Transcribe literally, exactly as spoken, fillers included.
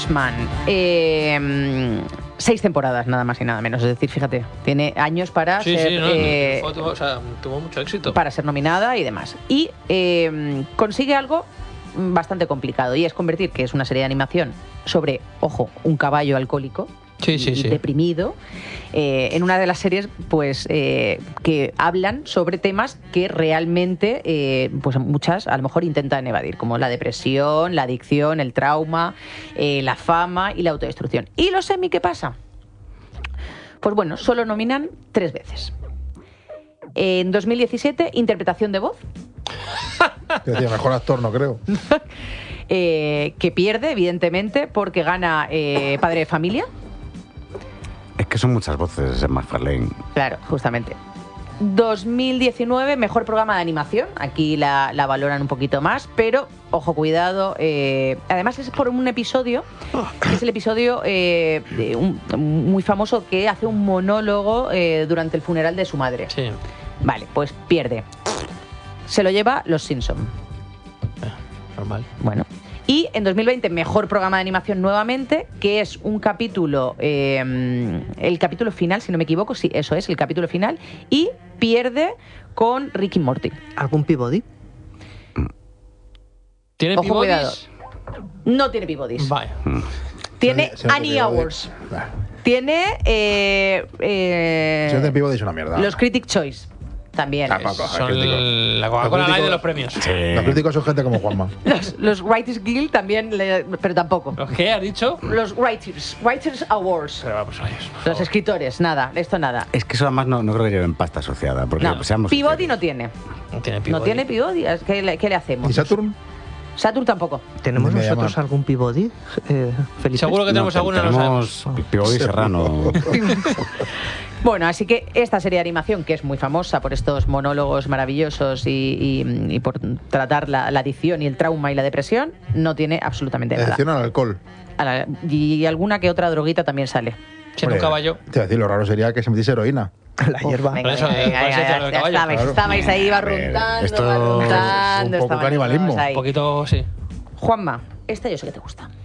Kingsman. Eh, seis temporadas, nada más y nada menos. Es decir, fíjate, tiene años para sí, ser... Sí, no, eh, fue, o sea, tuvo mucho éxito. Para ser nominada y demás. Y eh, consigue algo bastante complicado, y es convertir, que es una serie de animación sobre, ojo, un caballo alcohólico, sí, sí, y sí. deprimido, eh, en una de las series pues eh, que hablan sobre temas que realmente eh, pues muchas a lo mejor intentan evadir, como la depresión, la adicción, el trauma, eh, la fama y la autodestrucción. ¿Y los Emmy qué pasa? Pues bueno, solo nominan tres veces. En dos mil diecisiete, interpretación de voz. Te decía, mejor actor, no creo. eh, que pierde, evidentemente, porque gana eh, Padre de Familia. Es que son muchas voces en McFarlane. Claro, justamente. dos mil diecinueve, mejor programa de animación. Aquí la, la valoran un poquito más, pero, ojo, cuidado. Eh, además es por un episodio, que es el episodio eh, de un, muy famoso, que hace un monólogo eh, durante el funeral de su madre. Sí. Vale, pues pierde. Se lo lleva Los Simpson. Eh, normal. Bueno. Y en dos mil veinte, mejor programa de animación nuevamente, que es un capítulo, eh, el capítulo final, si no me equivoco, sí, eso es, el capítulo final, y pierde con Rick y Morty. ¿Algún Peabody? ¿Tiene Ojo, Peabodys? cuidado. No tiene Peabodys. Vale. Tiene Si no te Annie Peabody. Awards. Tiene eh, eh, Si no te Peabody es una mierda. los Critic Choice. También. Tampoco. Son crítico. la Coca-Cola Los Light de críticos- los premios. Los críticos son gente como Juanma. Los, los Writers Guild también, le- pero tampoco. ¿Los qué has dicho? Los Writers, Writers Awards. Pero vamos a ellos. por Los favor. escritores, nada, esto nada. Es que eso además no, no creo que lleven pasta asociada. Porque, No, seamos Peabody sinceros. no tiene. No tiene No Peabody. tiene Peabody. ¿Qué le, qué le hacemos? ¿Y Saturn? Saturn tampoco. ¿Tenemos Me nosotros llaman. algún Peabody, eh, Felipe? Seguro que tenemos No, alguna, no tenemos sabemos. Peabody Serrano. Bueno, así que esta serie de animación, que es muy famosa por estos monólogos maravillosos y, y- y por tratar la, la adicción y el trauma y la depresión, no tiene absolutamente nada. Excepción al alcohol. A la- y alguna que otra droguita también sale. Siendo un Hombre, caballo. Te voy a decir, lo raro sería que se metiese heroína. La hierba. Venga, Por eso, venga, por venga, eso te ya, lo del ya caballo. estabais, Claro. estabais ahí A ver, barruntando, esto barruntando. es un poco estabais canibalismo. ahí. Un poquito, sí. Juanma, esta yo sé que te gusta.